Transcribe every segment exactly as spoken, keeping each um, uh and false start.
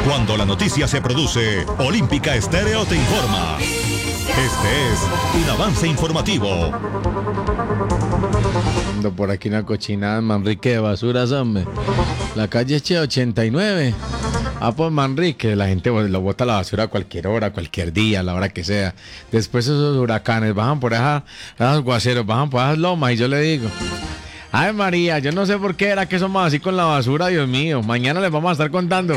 Cuando la noticia se produce, Olímpica Estéreo te informa. Este es un avance informativo. Por aquí una cochinada, Manrique de basuras, hombre. La calle Che ochenta y nueve. Ah, pues Manrique, la gente lo bota la basura a cualquier hora, cualquier día, a la hora que sea. Después esos huracanes bajan por esas, esos aguaceros, bajan por esas lomas y yo le digo: ay María, yo no sé por qué era que somos así con la basura, Dios mío. Mañana les vamos a estar contando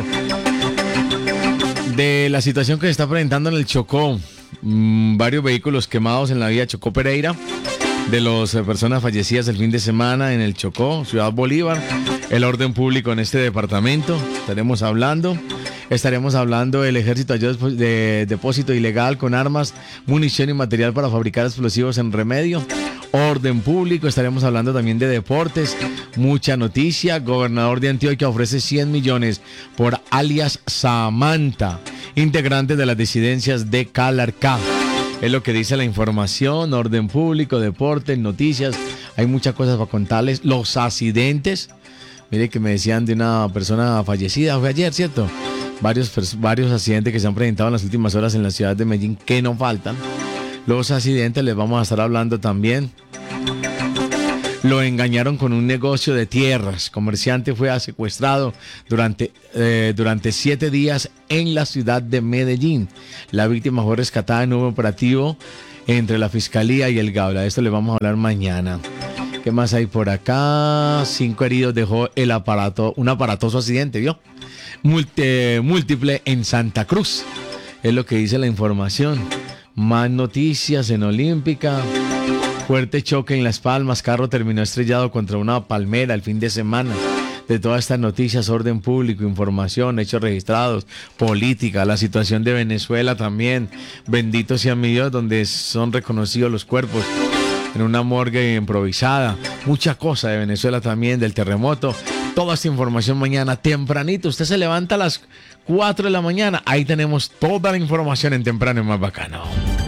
de la situación que se está presentando en el Chocó. Mm, varios vehículos quemados en la vía Chocó Pereira. De las eh, personas fallecidas el fin de semana en el Chocó, Ciudad Bolívar, el orden público en este departamento, estaremos hablando, estaremos hablando del ejército halló de depósito ilegal con armas, munición y material para fabricar explosivos en Remedio, orden público, estaremos hablando también de deportes, mucha noticia, gobernador de Antioquia ofrece cien millones por alias Samantha, integrante de las disidencias de Calarcá. Es lo que dice la información, orden público, deporte, noticias. Hay muchas cosas para contarles. Los accidentes. Mire que me decían de una persona fallecida. Fue ayer, ¿cierto? Varios, varios accidentes que se han presentado en las últimas horas en la ciudad de Medellín que no faltan. Los accidentes les vamos a estar hablando también. Lo engañaron con un negocio de tierras. Comerciante fue secuestrado durante, eh, durante siete días en la ciudad de Medellín. La víctima fue rescatada en un operativo entre la Fiscalía y el Gabla. De esto le vamos a hablar mañana. ¿Qué más hay por acá? Cinco heridos dejó el aparato, un aparatoso accidente, ¿vio? Multi, múltiple en Santa Cruz. Es lo que dice la información. Más noticias en Olímpica. Fuerte choque en Las Palmas, carro terminó estrellado contra una palmera el fin de semana. De todas estas noticias, orden público, información, hechos registrados, política, la situación de Venezuela también. Benditos sean mi Dios, donde son reconocidos los cuerpos en una morgue improvisada. Mucha cosa de Venezuela también, del terremoto. Toda esta información mañana tempranito. Usted se levanta a las cuatro de la mañana. Ahí tenemos toda la información en Temprano y Más Bacano.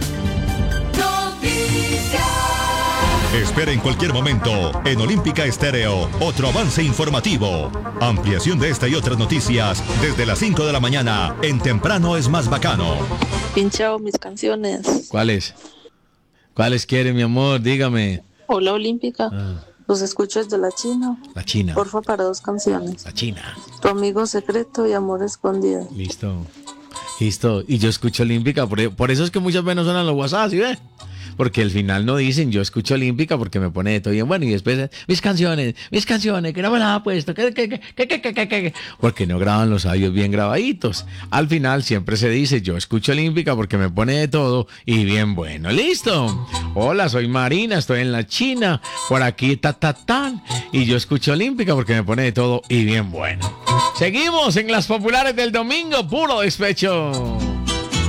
Espera en cualquier momento en Olímpica Estéreo otro avance informativo. Ampliación de esta y otras noticias desde las cinco de la mañana en Temprano es Más Bacano. Pinchao mis canciones. ¿Cuáles? ¿Cuáles quiere, mi amor? Dígame. Hola Olímpica. Ah. Los escucho desde la China. La China. Porfa, para dos canciones. La China. Tu amigo secreto y amor escondido. Listo. Listo. Y yo escucho Olímpica. Por, por eso es que muchas veces no suenan los WhatsApp, ¿sí ve? Porque al final no dicen yo escucho Olímpica porque me pone de todo bien bueno y después mis canciones, mis canciones, que no me las ha puesto, que, que, que, que, que, que, que, porque no graban los audios bien grabaditos. Al final siempre se dice yo escucho Olímpica porque me pone de todo y bien bueno. ¡Listo! Hola, soy Marina, estoy en la China, por aquí ta ta tan y yo escucho Olímpica porque me pone de todo y bien bueno. Seguimos en las populares del domingo, puro despecho.